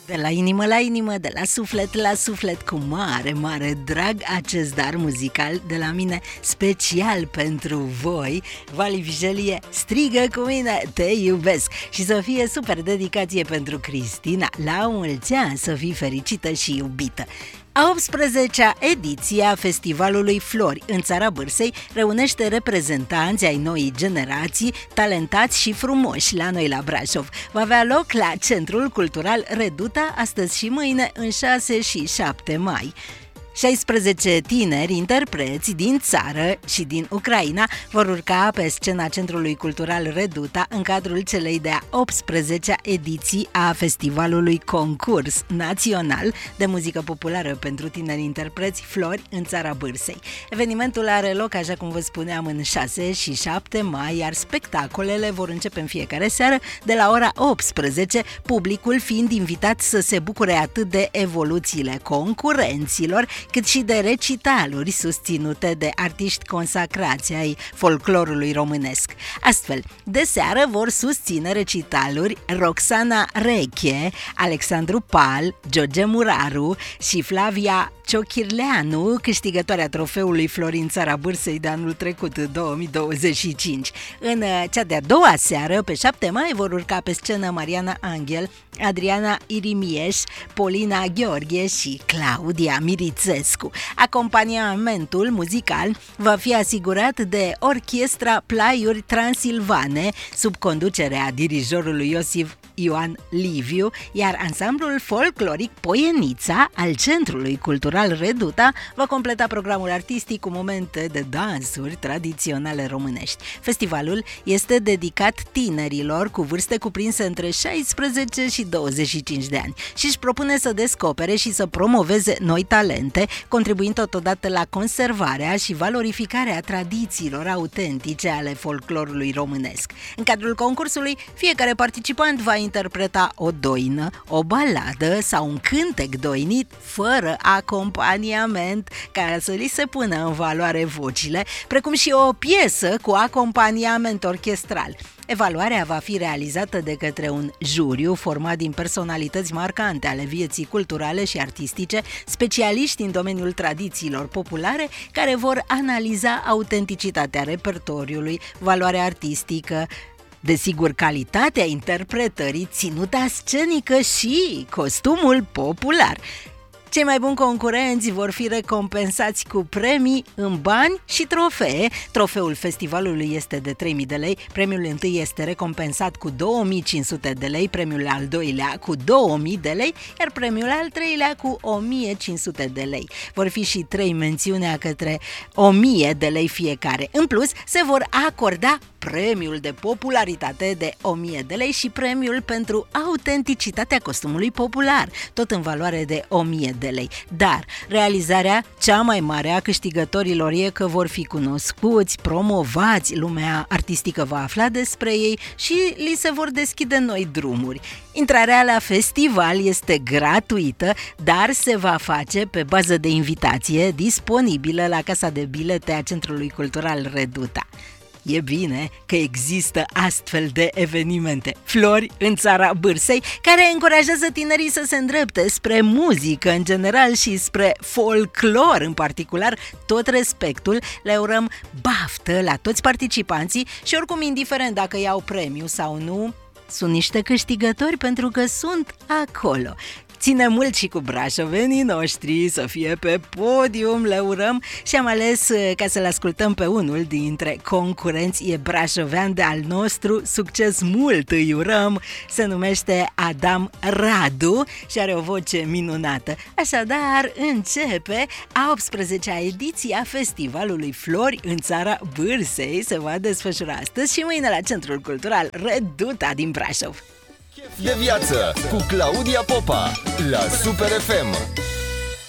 De la inimă la inimă, de la suflet la suflet, cu mare, mare drag acest dar muzical de la mine, special pentru voi. Vali Vigelie strigă cu mine, te iubesc. Și să fie super dedicație pentru Cristina, la mulți ani, să fii fericită și iubită. A 18-a ediție a Festivalului Flori în Țara Bârsei reunește reprezentanți ai noii generații, talentați și frumoși la noi la Brașov. Va avea loc la Centrul Cultural Reduta astăzi și mâine în 6 și 7 mai. 16 tineri interpreți din țară și din Ucraina vor urca pe scena Centrului Cultural Reduta în cadrul celei de-a 18-a ediții a Festivalului Concurs Național de Muzică Populară pentru Tineri Interpreți Flori în Țara Bârsei. Evenimentul are loc, așa cum vă spuneam, în 6 și 7 mai, iar spectacolele vor începe în fiecare seară de la ora 18, publicul fiind invitat să se bucure atât de evoluțiile concurenților, cât și de recitaluri susținute de artiști consacrați ai folclorului românesc. Astfel, de seară vor susține recitaluri Roxana Reche, Alexandru Pal, George Muraru și Flavia Ciochirleanu, câștigătoarea trofeului Florin Țara Bârsei de anul trecut, 2025. În cea de-a doua seară, pe 7 mai, vor urca pe scenă Mariana Anghel, Adriana Irimieș, Polina Gheorghe și Claudia Mirițescu. Acompaniamentul muzical va fi asigurat de Orchestra Plaiuri Transilvane, sub conducerea dirijorului Iosif Ioan Liviu, iar ansamblul folcloric Poienița al Centrului Cultural Reduta va completa programul artistic cu momente de dansuri tradiționale românești. Festivalul este dedicat tinerilor cu vârste cuprinse între 16 și 25 de ani și își propune să descopere și să promoveze noi talente, contribuind totodată la conservarea și valorificarea tradițiilor autentice ale folclorului românesc. În cadrul concursului, fiecare participant va interpreta o doină, o baladă sau un cântec doinit fără acompaniament, ca să li se pună în valoare vocile, precum și o piesă cu acompaniament orchestral. Evaluarea va fi realizată de către un juriu format din personalități marcante ale vieții culturale și artistice, specialiști în domeniul tradițiilor populare, care vor analiza autenticitatea repertoriului, valoarea artistică, desigur calitatea interpretării, ținuta scenică și costumul popular. Cei mai buni concurenți vor fi recompensați cu premii în bani și trofee. Trofeul festivalului este de 3.000 de lei, premiul întâi este recompensat cu 2.500 de lei, premiul al doilea cu 2.000 de lei, iar premiul al treilea cu 1.500 de lei. Vor fi și 3 mențiuni către 1.000 de lei fiecare. În plus, se vor acorda premiul de popularitate de 1.000 de lei și premiul pentru autenticitatea costumului popular, tot în valoare de 1.000 de lei. Dar realizarea cea mai mare a câștigătorilor e că vor fi cunoscuți, promovați, lumea artistică va afla despre ei și li se vor deschide noi drumuri. Intrarea la festival este gratuită, dar se va face pe bază de invitație disponibilă la Casa de Bilete a Centrului Cultural Reduta. E bine că există astfel de evenimente, Flori în Țara Bârsei, care încurajează tinerii să se îndrepte spre muzică în general și spre folclor în particular. Tot respectul, le urăm baftă la toți participanții și oricum, indiferent dacă iau premiu sau nu, sunt niște câștigători pentru că sunt acolo. Ține mult și cu brașovenii noștri să fie pe podium, le urăm, și am ales ca să-l ascultăm pe unul dintre concurenți, e brașovean de al nostru, succes mult îi urăm, se numește Adam Radu și are o voce minunată. Așadar, începe a 18-a ediție a Festivalului Flori în Țara Bârsei, se va desfășura astăzi și mâine la Centrul Cultural Reduta din Brașov. Chef de viață cu Claudia Popa la Super FM.